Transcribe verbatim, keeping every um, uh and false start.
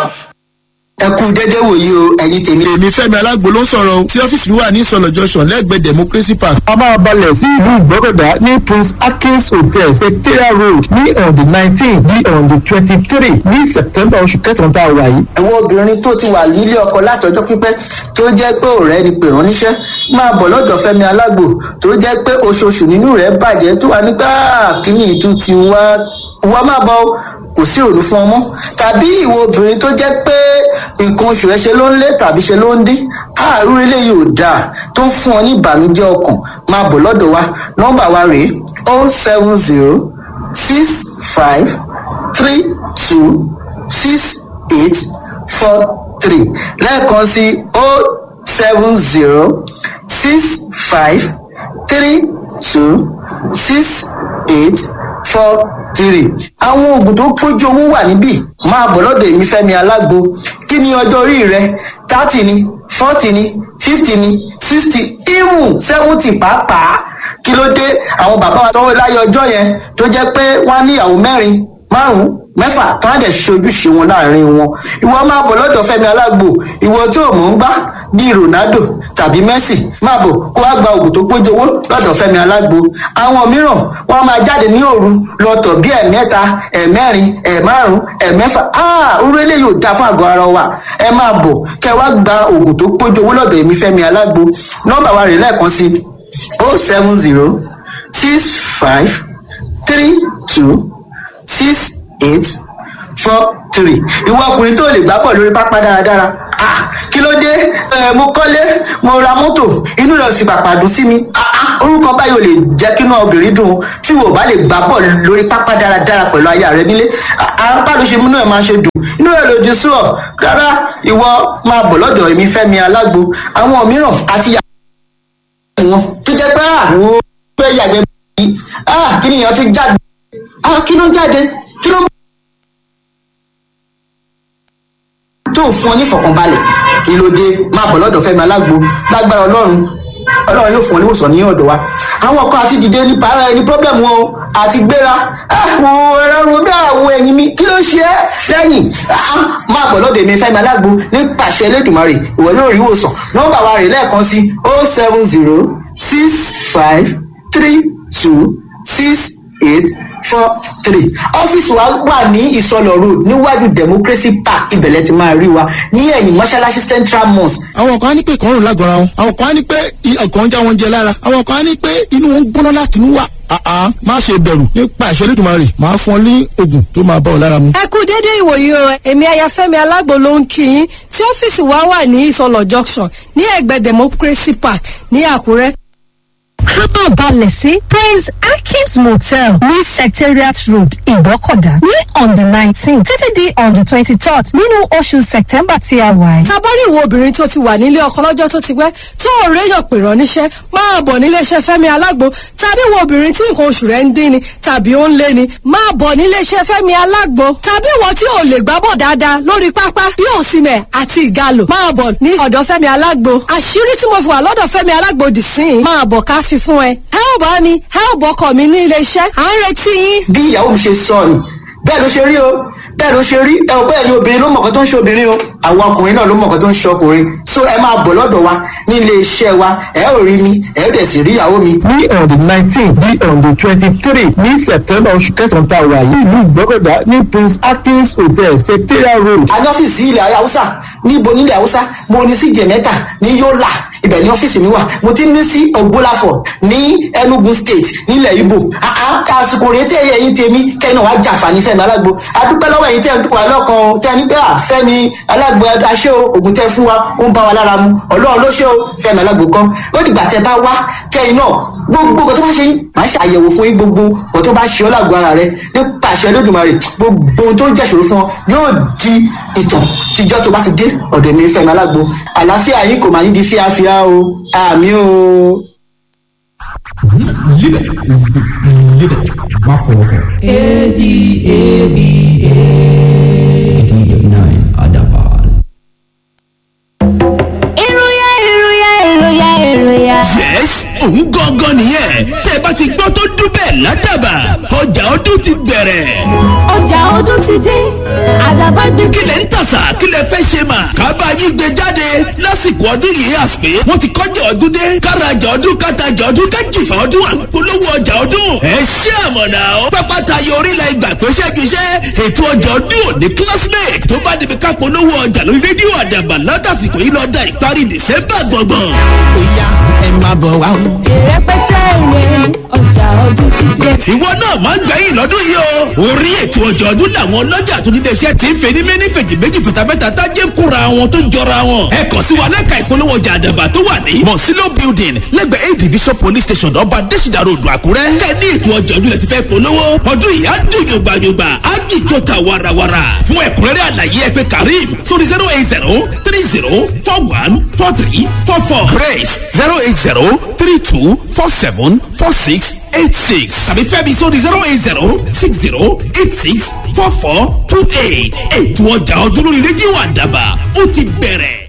ẹ kú dédé wòyí o ẹ̀yin tèmi. èmi Fẹ́mi Alágbo ló ń sọ̀rọ̀ o tí ọ́fíìsì mi wà ní Ìsọ̀lọ̀ junction lẹ́gbẹ̀ẹ́ Democracy Park. a máa balẹ̀ sí ìlú Ìgbọ́kọ̀dá ní Prince Akins Hotel Secretariat Road ní on the nineteen di on the twenty-three ní September oṣù kẹsàn-án tá a wà yìí. àwọn obìnrin tó ti wà nílé ọkọ látọjọ́ pípẹ́ tó jẹ́ pé ọ̀rẹ́ ni pè rán níṣẹ́ máa bọ̀ lọ́dọ̀ Fẹ́mi Alágbo tó jẹ́ pé oṣooṣù nínú rẹ̀ bàjẹ́ tó wà nígbà kíní ìtú ti wá wá máa bọ̀ kò sí ìrònú fún ọmọ tàbí ìwọ obìnrin tó jẹ́ pé nǹkan oṣù ẹ ṣe ló ń lé tàbí ṣe ló ń dín àárú eléyìí ò dáa tó ń fún ọ ní ìbànújẹ́ ọkàn máa bọ̀ lọ́dọ̀ wa nọ́mbà wa rèé o seven zero six five three two six eight four three lẹ́ẹ̀kan sí o seven zero six five three two six eight four three. àwọn oògùn tó pójú owó wà níbí máa bọ̀ lọ́dọ̀ èmi Fẹ́mi Alágbo. kí ni ọjọ́ orí rẹ thirty ni forty ni fifty ni sixty even seventy pàápàá kí ló dé àwọn bàbá wa tọ́wọ́ láyé ọjọ́ yẹn tó jẹ́ pé wọ́n á níyàwó mẹ́rin márùn-ún mẹ́fà tó á dẹ̀ ṣe ojúṣe wọn láàrin wọn. ìwọ máa bọ̀ lọ́dọ̀ Fẹ́mi Alágbo ìwọ tí ò mọ̀ ń gbá bíi Ronaldo tàbí Messi máa bọ̀ kó wá gba oògùn tó pójú owó lọ́dọ̀ Fẹ́mi Alágbo. àwọn mìíràn wọ́n máa jáde ní òru lọ́tọ̀ bí ẹ̀mẹ́ta ẹ̀mẹ́rin ẹ̀márùn ẹ̀mẹ́fà áà orú eléyìí ò dáa fún àgọ́ ara wa. ẹ máa bọ̀ kẹ́ wá gba oògùn tó pójú owó lọ́dọ̀ èmi Fẹ́mi Alágbo. nọ́mbà wa rè lẹ́ẹ̀kan sí o seven zero six five three two six eight four three. ìwọ ọkùnrin tó lè gbá bọ̀ lórí pápá dáradára ah kí ló dé ẹ mo kọ́lé mo ra mọ́tò inú rẹ̀ sì pàpà dùn sí mi ah orúkọ báyìí ò lè jẹ́ kí inú obìnrin dùn tí wò bá lè gbá bọ̀ lórí pápá dáradára pẹ̀lú aya rẹ nílé apá ló ṣe múnú ẹ̀ máa ṣe dùn inú rẹ̀ lòdì sí ọ rárá ìwọ máa bọ̀ lọ́dọ̀ èmi Fẹ́mi Alágbo. àwọn mìíràn àti yàrá wọn tó jẹ́ pé àwọn fẹ́ yàgbẹ́ báyìí ah kí nìyẹn ti jáde ah kí ló jáde kí ló tó fún ọ ní ìfọ̀kànbalẹ̀ kí ló dé máa bọ̀ lọ́dọ̀ Fẹ́mi Alágbo lágbára Ọlọ́run Ọlọ́run yóò fún ọ níwòsàn ní ọ̀dọ̀ wa. àwọn kan àti dìde ní para ẹni problem wọn o àti gbéra àwọn ẹran mi àwọ ẹ̀yìn mi kí ló ṣe é lẹ́yìn máa bọ̀ lọ́dọ̀ èmi Fẹ́mi Alágbo nípasẹ̀ Elédùmarè ìwọ yóò rí ìwòsàn. nọ́mbà wa rè lẹ́ẹ̀kan sí o seven zero six five three two six eight four three. ọ́fíìsì wa wà ní Ìsọlọ̀ road níwájú Democracy Park ibẹ̀lẹ̀ ti máa rí wa ní ẹ̀yìn mọ́ṣáláṣí Central Mosque. àwọn kan á ní pé ìkọrùn lágọ̀ọ́ra wọn àwọn kan á ní pé ọkàn ń já wọn jẹ lára àwọn kan á ní pé inú wọn ń gbóná láti inú wá àá má ṣe bẹ̀rù nípa ìṣẹ́ Elédùmarè máa fún ọ ní oògùn tó máa bá ọ lára mu. ẹ kú déédéé ìwòyí o èmi aya Fẹ́mi Alágbo ló ń kí yín tí ọ́fíìsì wa wà ní Ìsọlọ̀ junction ní ẹ̀gbẹ́ Democracy Park ní Àkúrẹ́. kábà balẹ̀ sí Prince Akins Motel ní Secretariat Road Ìgbọ́kọ̀dá ní on the nineteen títí di on the twenty-third nínú oṣù September tí a wà yìí. tabari ìwọ obìnrin tó ti wà nílé ọkọ lọ́jọ́ tó ti pẹ́ tó ò réyàn pè rán níṣẹ́ máa bọ̀ níléeṣẹ́ Fẹ́mi Alágbo tàbí ìwọ obìnrin tí nǹkan oṣù rẹ̀ ń dín ni tàbí ó ń lé ni máa bọ̀ níléeṣẹ́ Fẹ́mi Alágbo tàbí ìwọ tí ò lè gbábọ̀ dáadáa lórí pápá bí òsìmẹ̀ àti ìgalò máa bọ̀ ní ọ̀dọ̀ Fẹ́mi Alágbo. àṣírí tí mo fi wà lọ́dọ̀ Fẹ́mi Alágbo dì sí i máa bọ̀ ká fi fún ẹ. ẹ ò bá mi ẹ ò bọ́kọ̀ mi ní iléeṣẹ́ à ń retí yín. bí ìyàwó mi ṣe sọ ni bẹ́ẹ̀ ló ṣe rí o bẹ́ẹ̀ ló ṣe rí ẹ ò bẹ́ẹ̀ ni obìnrin ló mọ̀ọ́kọ́ tó ń ṣe obìnrin o àwọn ọkùnrin náà ló mọ̀ọ́kọ́ tó ń ṣe ọkùnrin so ẹ máa bọ̀ lọ́dọ̀ wa ní ilé iṣẹ́ wa ẹ ò rí mi ẹ ò dẹ̀ sì rí ìyàwó mi. ní on the nineteen di on the twenty-three ní September oṣù kẹsàn-án tá a wà yìí ìlú Ìgbọ́kọ̀dá ní Prince Akins Hotel Secretariat Road. a ní ọ́fíìsì ilẹ̀ Haúsá níbo nílẹ̀ Haúsá mo ní sí Jẹ̀mẹ́ta ní Yólà ibẹ̀ ní ọ́fíìsì mi wà mo ti ní sí Ògbólàfọ̀ ní Enugu State nílẹ̀ Ìgbò àsìkò rèé tẹ́ ẹ̀yìn tèmi kẹ́ni wàá jàǹfààní Fẹ́mi Alágbo adúpẹ́ lọ́wọ́ ẹ̀yin tẹ́ ẹ̀ ń dúpọ̀ alọ́kan tẹ́ ẹ ní pé Fẹ́mi Alágbo aṣẹ́ o ògùn tẹ́ fún wa ó ń bá wa lára mu Ọlọ́run ló ṣe o Fẹ́mi Alágbo kan ó dìgbà tẹ́ bá wá kẹ́yìn náà gbogbo nǹkan tó bá ṣe yín máa ṣe àyẹ̀wò fún yín gbogbo nǹkan tó bá ṣe ọ́ lágbo ara rẹ nípa àṣẹ Olódùmarè gbogbo ohun tó ń jẹ́ṣòro fún ọ yóò di ìtàn tíjọ́ tó bá ti dé ọ̀dọ̀ mi Fẹ́mi Alágbo àlàáfíà yín kò máa ní di fíafíà o àmì o. Live it. Live it. My father. A D A B A. eighty-nine Adaban. Èròyà èròyà èròyà èròyà. Yes, òun gangan nìyẹn. Tẹ́ ẹ bá ti gbọ́ tó dún bẹ́ẹ̀. bẹ́ẹ̀ ládàbà ọjà ọdún ti bẹ̀rẹ̀. ọjà ọdún ti dé àdàbà gbé. kílẹ̀ ń tàṣà kílẹ̀ fẹ́ ṣe mà kábà yín gbé jáde lásìkò ọdún yìí àsìpé wọ́n ti kọjá ọdún dé kárajà ọdún kátajà ọdún kájìfà ọdún àpolówó ọjà ọdún ẹ ṣé àmọ̀nà ó pápá tayọ orílẹ̀ ìgbà pé ṣẹ́giṣẹ́ ètò ọjà ọdún òní classmate tó bá débi ká polówó ọjà lórí rédíò àdàbà látàsìkò yìí lọ́dà ìparí dìsẹ́mbà gbọ̀ngbọ̀n. ó yá ẹ máa bọ̀ wá o. ìrẹpẹtẹ ìwé ọjà ọdún ti dé. tiwọ náà máa ń gbẹ̀yìn lọ́dún yìí o. orí ètò ọjà ọdún làwọn ọlọ́jà tó nílé iṣẹ́ ti ń fẹ́ ní méní fèjì méjì fìtàfẹ́ta tájé ń kóra wọn tó ń jọra wọn. ẹ kàn sí wa lẹ́ka ìpolówó ọjà àdàbà tó wà ní. Monsilo building lẹ́gbẹ̀ẹ́ A division police station ọba Adésìdá road Àkúrẹ́. kẹ́ ní ètò ọjà ọdún lẹ ti fẹ́ polówó. ọdún yìí á dùn yògbàyògbà á jìjọ ta warawara. fún ẹ̀kúnrẹ́rẹ́ àlàyé ẹ pè Karim sórí zero eight zero three zero four one four three four four. Grace zero eight zero three two four seven four six eight six. tàbí Fẹ́mi sórí zero eight zero six zero eight six four four two eight. ètò ọjà ọdún lórí rédíò àdàbà ó ti bẹ̀rẹ̀.